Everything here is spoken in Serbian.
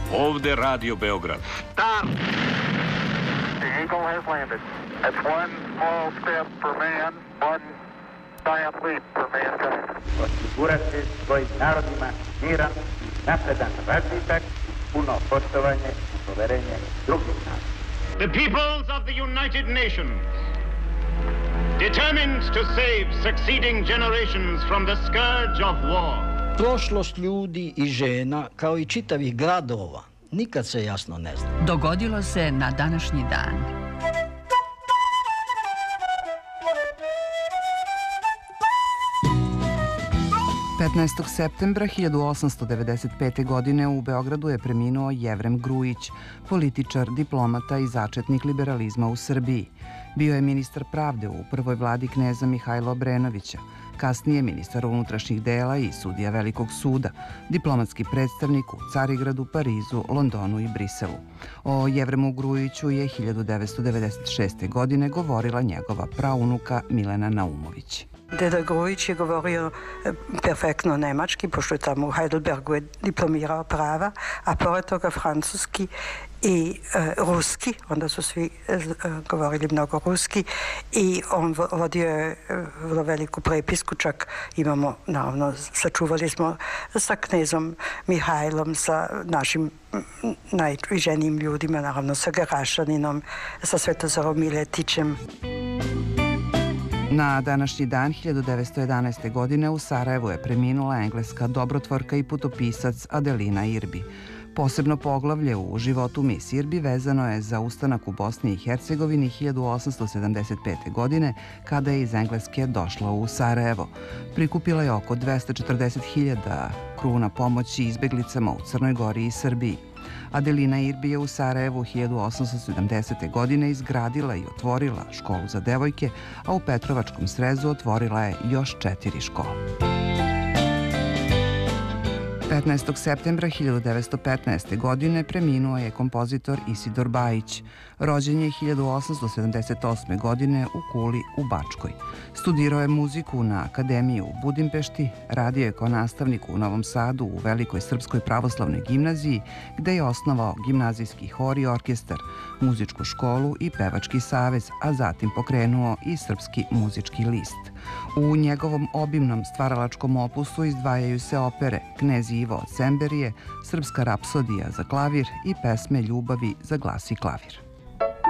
Ovde Radio Beograd. Stop! The Eagle has landed. That's one small step for man, one giant leap for mankind. Osigurati svojim narodima miran, napredan razvitak, puno poštovanje i poverenje drugih naroda. The peoples of the United Nations, determined to save succeeding generations from the scourge of war. Prošlost ljudi i žena, kao i čitavih gradova, nikad se jasno ne zna. Dogodilo se na današnji dan. Septembra 1895. godine u Beogradu je preminuo Jevrem Grujić, političar, diplomata i začetnik liberalizma u Srbiji. Bio je ministar pravde u prvoj vladi kneza Mihajla Obrenovića, kasnije ministar unutrašnjih dela i sudija Velikog suda, diplomatski predstavnik u Carigradu, Parizu, Londonu i Briselu. O Jevremu Grujiću je 1996. godine govorila njegova praunuka Milena Naumović. Deda Grujić je govorio perfektno nemački, pošto je tamo u Heidelbergu je diplomirao prava, a pored toga francuski i ruski, onda su svi govorili mnogo ruski i on vodio je vrlo veliku prepisku, čak imamo, naravno, sačuvali smo sa knezom Mihajlom, sa našim najviženijim ljudima, naravno sa Garašaninom, sa Svetozarom Miletićem. Na današnji dan 1911. godine u Sarajevu je preminula engleska dobrotvorka i putopisac Adelina Irbi. Posebno poglavlje u životu Miss Irbi vezano je za ustanak u Bosni i Hercegovini 1875. godine, kada je iz Engleske došla u Sarajevo. Prikupila je oko 240.000 kruna pomoći izbeglicama u Crnoj Gori i Srbiji. Adelina Irbi je u Sarajevu 1870. godine izgradila i otvorila školu za devojke, a u Petrovačkom Srezu otvorila je još 4 škole. 15. septembra 1915. godine preminuo je kompozitor Isidor Bajić. Rođen je 1878. godine u Kuli u Bačkoj. Studirao je muziku na Akademiji u Budimpešti, radio je kao nastavnik u Novom Sadu u Velikoj Srpskoj pravoslavnoj gimnaziji, gde je osnovao gimnazijski hor i orkestar, muzičku školu i pevački savez, a zatim pokrenuo i Srpski muzički list. U njegovom obimnom stvaralačkom opusu izdvajaju se opere Knez Ivo od Semberije, Srpska rapsodija za klavir i pesme ljubavi za glas i klavir.